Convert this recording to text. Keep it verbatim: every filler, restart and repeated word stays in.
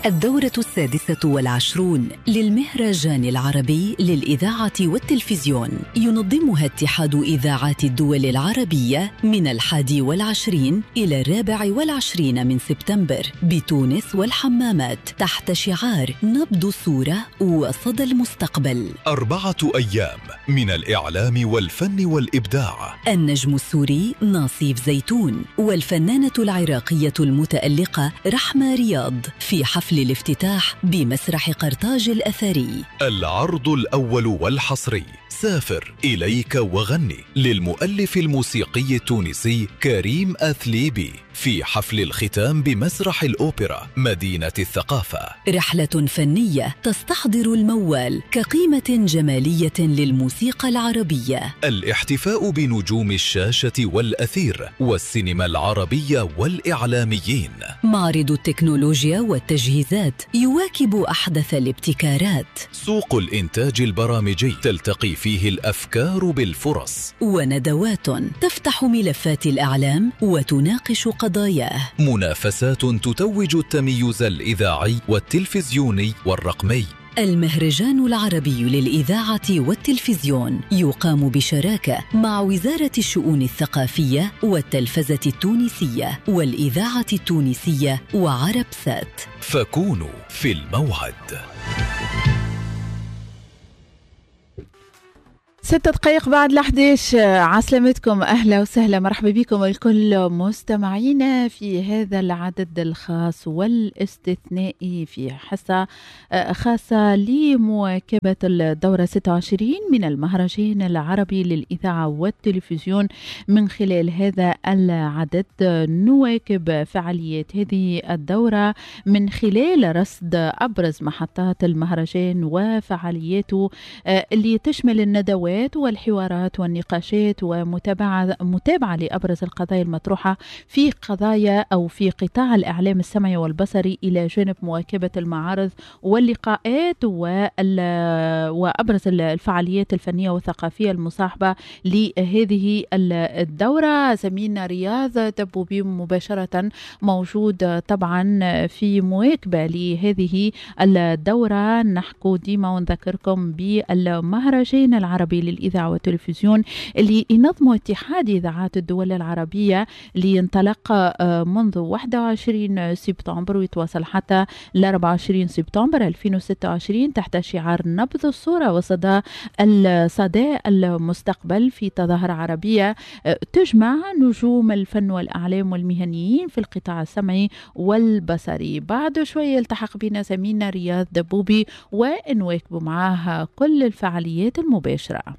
الدورة السادسة والعشرون للمهرجان العربي للإذاعة والتلفزيون ينظمها اتحاد إذاعات الدول العربية من الحادي والعشرين إلى الرابع والعشرين من سبتمبر بتونس والحمامات تحت شعار نبض الصورة وصدى المستقبل. أربعة أيام من الإعلام والفن والإبداع. النجم السوري ناصيف زيتون والفنانة العراقية المتألقة رحمة رياض في حفل الافتتاح بمسرح قرطاج الأثري. العرض الأول والحصري سافر إليك وغني للمؤلف الموسيقي التونسي كريم أثليبي في حفل الختام بمسرح الأوبرا مدينة الثقافة. رحلة فنية تستحضر الموال كقيمة جمالية للموسيقى العربية. الاحتفاء بنجوم الشاشة والأثير والسينما العربية والإعلاميين. معرض التكنولوجيا والتجهيزات يواكب أحدث الابتكارات. سوق الإنتاج البرامجي تلتقي فيه الأفكار بالفرص. وندوات تفتح ملفات الإعلام وتناقش قضاياه. منافسات تتوج التميز الإذاعي والتلفزيوني والرقمي. المهرجان العربي للإذاعة والتلفزيون يقام بشراكة مع وزارة الشؤون الثقافية والتلفزة التونسية والإذاعة التونسية وعرب سات. فكونوا في الموعد. ستة دقائق بعد الأحداش. عسلامتكم، أهلا وسهلا، مرحبا بكم الكل مستمعينا في هذا العدد الخاص والاستثنائي في حصة خاصة لمواكبة الدورة ستة وعشرين من المهرجان العربي للإذاعة والتلفزيون. من خلال هذا العدد نواكب فعاليات هذه الدورة من خلال رصد أبرز محطات المهرجان وفعالياته اللي تشمل الندوات والحوارات والنقاشات ومتابعة متابعة لأبرز القضايا المطروحة في قضايا أو في قطاع الإعلام السمعي والبصري، إلى جانب مواكبة المعارض واللقاءات وأبرز الفعاليات الفنية والثقافية المصاحبة لهذه الدورة. زميلنا رياض دبوبي مباشرة موجود طبعا في مواكبة لهذه الدورة. نحكو ديما ونذكركم بالمهرجان العربي للإذاعة والتلفزيون اللي ينظمه اتحاد إذاعات الدول العربية، اللي ينطلق منذ واحد وعشرين سبتمبر ويتواصل حتى ل أربعة وعشرين سبتمبر ألفين وستة وعشرين تحت شعار نبض الصورة وصدى صدى المستقبل، في تظاهرة عربية تجمع نجوم الفن والإعلام والمهنيين في القطاع السمعي والبصري. بعد شوية التحق بنا زميلنا رياض دبوبي ونواكب معها كل الفعاليات المباشرة.